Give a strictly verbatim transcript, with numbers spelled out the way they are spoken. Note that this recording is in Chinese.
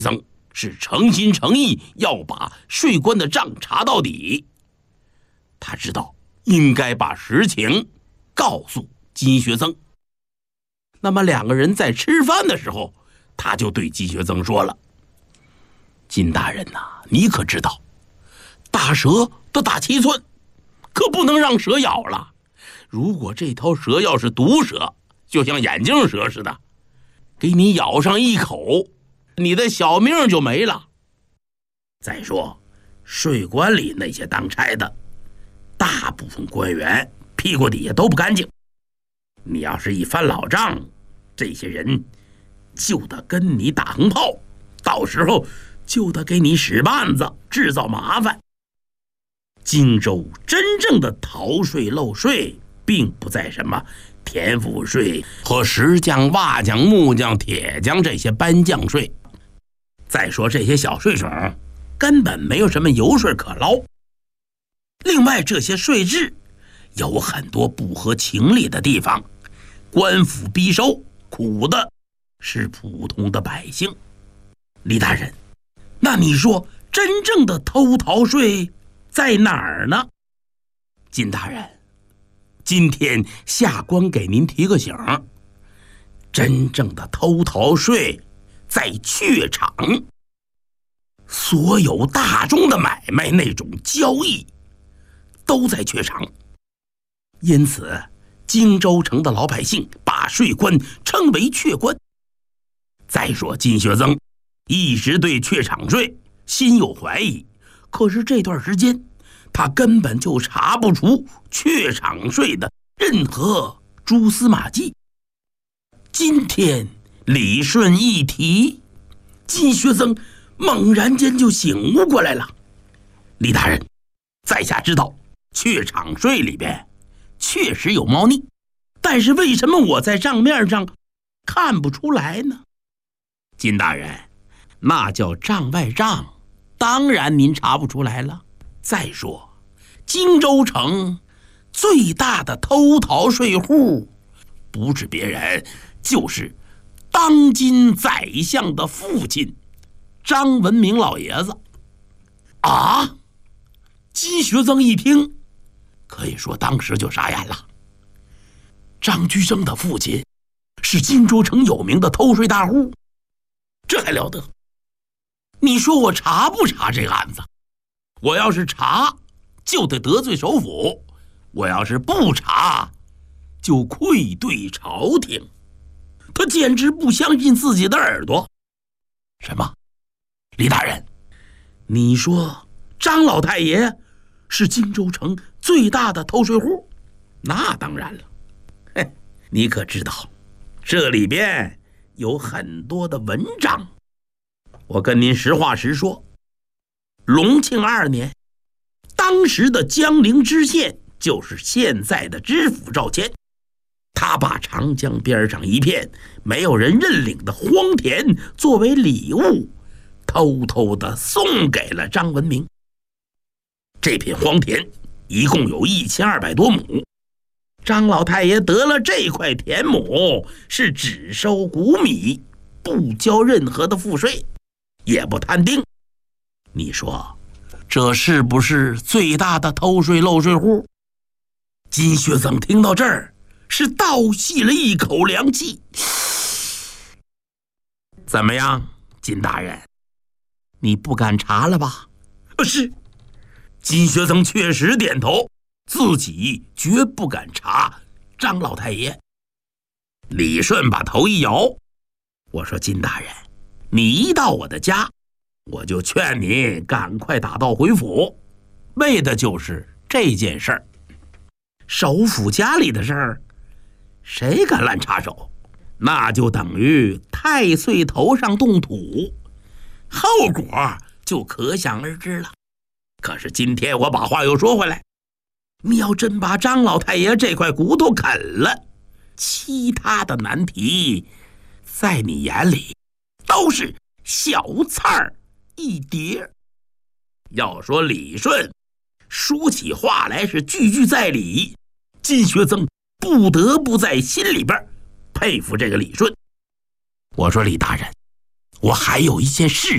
僧是诚心诚意要把税关的账查到底。他知道应该把实情告诉金学僧。那么两个人在吃饭的时候，他就对金学僧说了：金大人呐、啊，你可知道打蛇都打七寸，可不能让蛇咬了。如果这条蛇要是毒蛇，就像眼镜蛇似的，给你咬上一口，你的小命就没了。再说税关里那些当差的，大部分官员屁股底下都不干净，你要是一翻老账，这些人就得跟你打横炮，到时候就得给你使绊子，制造麻烦。荆州真正的逃税漏税，并不在什么田赋税和石匠、瓦匠、木匠、铁匠这些班匠税。再说这些小税种根本没有什么油水可捞。另外，这些税制有很多不合情理的地方，官府逼收，苦的是普通的百姓。李大人，那你说真正的偷逃税在哪儿呢？金大人，今天下官给您提个醒，真正的偷逃税在榷场。所有大宗的买卖那种交易都在榷场，因此荆州城的老百姓把税关称为榷关。再说金学僧一直对榷场税心有怀疑，可是这段时间他根本就查不出榷场税的任何蛛丝马迹。今天李顺一提，金学僧猛然间就醒悟过来了。李大人，在下知道榷场税里边确实有猫腻，但是为什么我在账面上看不出来呢？金大人，那叫账外账，当然您查不出来了。再说荆州城最大的偷逃税户不是别人，就是当今宰相的父亲张文明老爷子。啊！金学僧一听，可以说当时就傻眼了。张居正的父亲是荆州城有名的偷税大户，这还了得？你说我查不查这个案子？我要是查，就得得罪首府；我要是不查，就愧对朝廷。他简直不相信自己的耳朵。什么？李大人，你说张老太爷是荆州城最大的偷税户？那当然了。嘿，你可知道这里边有很多的文章。我跟您实话实说，隆庆二年，当时的江陵知县就是现在的知府赵谦，他把长江边上一片没有人认领的荒田作为礼物偷偷地送给了张文明。这片荒田一共有一千二百多亩，张老太爷得了这块田亩，是只收谷米，不交任何的赋税，也不摊丁。你说这是不是最大的偷税漏税户？金学僧听到这儿是倒吸了一口凉气。怎么样，金大人，你不敢查了吧？是。金学僧确实点头，自己绝不敢查张老太爷。李顺把头一摇，我说金大人，你一到我的家，我就劝你赶快打道回府，为的就是这件事儿。首府家里的事儿，谁敢乱插手，那就等于太岁头上动土，后果就可想而知了。可是今天我把话又说回来，你要真把张老太爷这块骨头啃了，其他的难题在你眼里都是小菜一碟。要说李顺说起话来是句句在理，金学僧不得不在心里边佩服这个李顺。我说李大人，我还有一件事